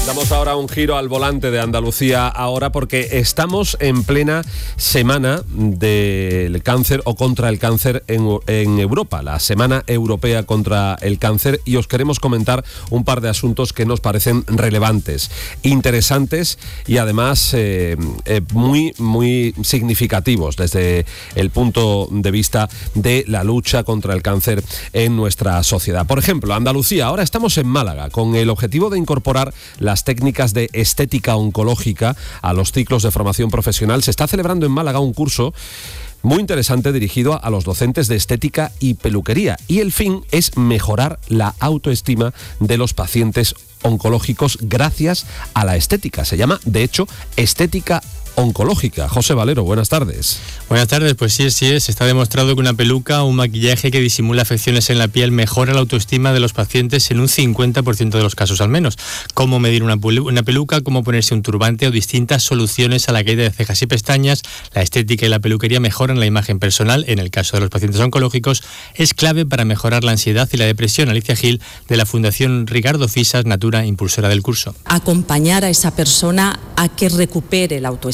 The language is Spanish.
Damos ahora un giro al volante de Andalucía ahora porque estamos en plena semana del cáncer o contra el cáncer en Europa, la Semana Europea contra el Cáncer, y os queremos comentar un par de asuntos que nos parecen relevantes, interesantes y además muy significativos desde el punto de vista de la lucha contra el cáncer en nuestra sociedad. Por ejemplo, Andalucía, ahora estamos en Málaga con el objetivo de incorporar las técnicas de estética oncológica a los ciclos de formación profesional. Se está celebrando en Málaga un curso muy interesante dirigido a los docentes de estética y peluquería, y el fin es mejorar la autoestima de los pacientes oncológicos gracias a la estética. Se llama, de hecho, estética oncológica. José Valero, buenas tardes. Buenas tardes, pues sí es. Está demostrado que una peluca o un maquillaje que disimula afecciones en la piel mejora la autoestima de los pacientes en un 50% de los casos al menos. Cómo medir una peluca, cómo ponerse un turbante o distintas soluciones a la caída de cejas y pestañas. La estética y la peluquería mejoran la imagen personal. En el caso de los pacientes oncológicos es clave para mejorar la ansiedad y la depresión. Alicia Gil, de la Fundación Ricardo Fisas Natura, impulsora del curso. Acompañar a esa persona a que recupere la autoestima.